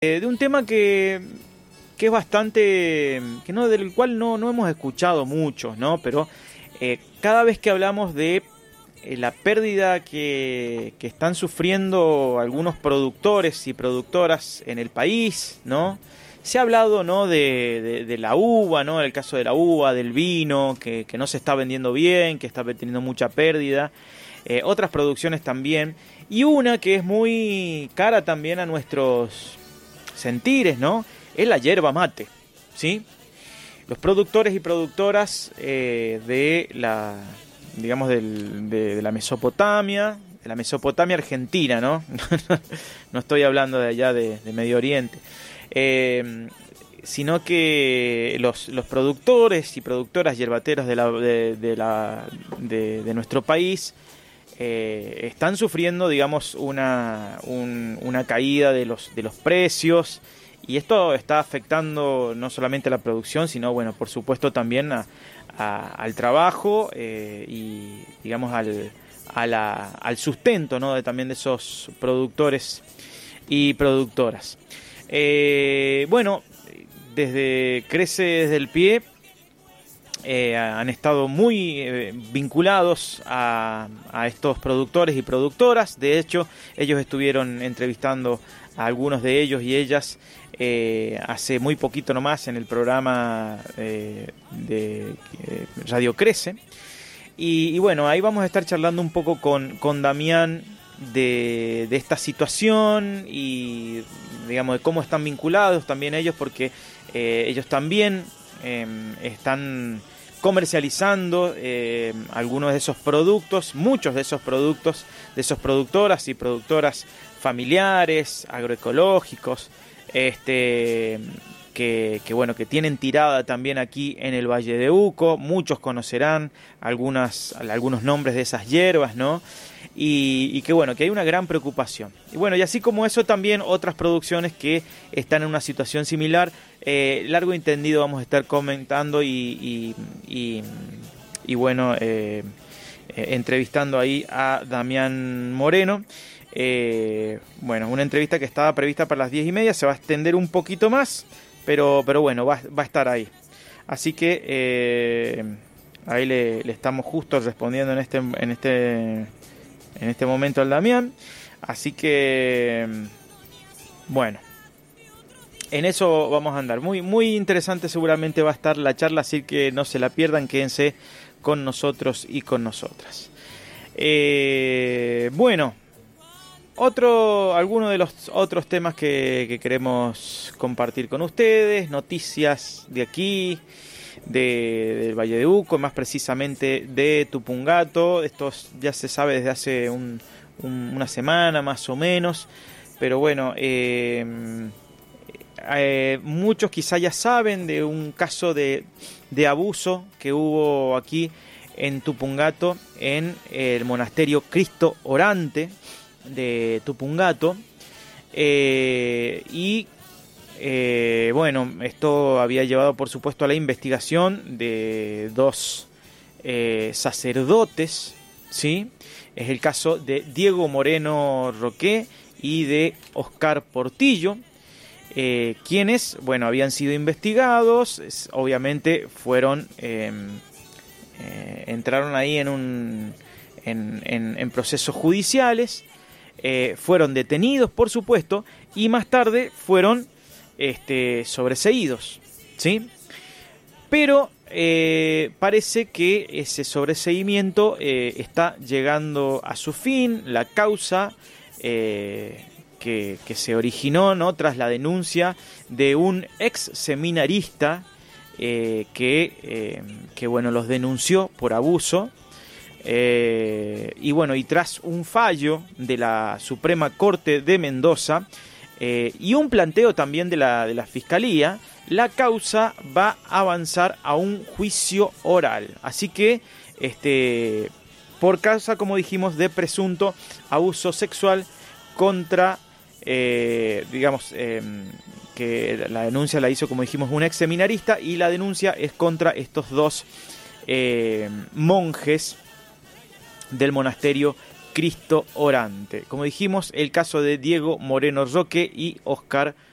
De un tema que es bastante, que no, del cual no hemos escuchado muchos, ¿no? Pero cada vez que hablamos de la pérdida que están sufriendo algunos productores y productoras en el país, ¿no? Se ha hablado, ¿no? de la uva, ¿no? El caso de la uva, del vino, que no se está vendiendo bien, que está teniendo mucha pérdida. Otras producciones también. Y una que es muy cara también a nuestros sentires, ¿no? Es la yerba mate, ¿sí? Los productores y productoras de la, digamos, de la Mesopotamia argentina, ¿no? No estoy hablando de allá de Medio Oriente. Sino que los productores y productoras yerbateros de nuestro país están sufriendo, digamos, una caída de los precios, y esto está afectando no solamente a la producción, sino, bueno, por supuesto también al trabajo y, digamos, al sustento, ¿no? También de esos productores y productoras. Bueno, Crece desde el pie han estado muy vinculados a estos productores y productoras. De hecho, ellos estuvieron entrevistando a algunos de ellos y ellas hace muy poquito nomás en el programa de Radio Crece. Y bueno, ahí vamos a estar charlando un poco con Damián de esta situación y, digamos, de cómo están vinculados también ellos, porque ellos también están comercializando algunos de esos productos, muchos de esos productos, de esos productoras y productoras familiares, agroecológicos, que bueno, que tienen tirada también aquí en el Valle de Uco. Muchos conocerán algunos nombres de esas hierbas, ¿no? Y que bueno, que hay una gran preocupación. Y bueno, y así como eso, también otras producciones que están en una situación similar. Largo y tendido vamos a estar comentando y bueno, entrevistando ahí a Damián Moreno. Bueno, una entrevista que estaba prevista para las 10:30, se va a extender un poquito más, pero bueno, va a estar ahí. Así que ahí le estamos justo respondiendo en este momento al Damián. Así que bueno, en eso vamos a andar. Muy, muy interesante seguramente va a estar la charla, así que no se la pierdan, quédense con nosotros y con nosotras. Bueno, algunos de los otros temas que queremos compartir con ustedes, noticias de aquí, del Valle de Uco, más precisamente de Tupungato. Esto ya se sabe desde hace una semana más o menos, pero bueno, muchos quizá ya saben de un caso de abuso que hubo aquí en Tupungato, en el monasterio Cristo Orante de Tupungato, bueno, esto había llevado por supuesto a la investigación de dos sacerdotes, ¿sí? Es el caso de Diego Moreno Roque y de Oscar Portillo, quienes, bueno, habían sido investigados. Obviamente fueron entraron ahí en procesos judiciales. Fueron detenidos, por supuesto, y más tarde fueron sobreseídos, ¿sí? Pero parece que ese sobreseimiento está llegando a su fin. La causa que se originó, ¿no?, tras la denuncia de un ex seminarista que bueno, los denunció por abuso. Y bueno, y tras un fallo de la Suprema Corte de Mendoza y un planteo también de la Fiscalía, la causa va a avanzar a un juicio oral. Así que por causa, como dijimos, de presunto abuso sexual contra, digamos, que la denuncia la hizo, como dijimos, un ex seminarista, y la denuncia es contra estos dos monjes del monasterio Cristo Orante. Como dijimos, el caso de Diego Moreno Roque y Oscar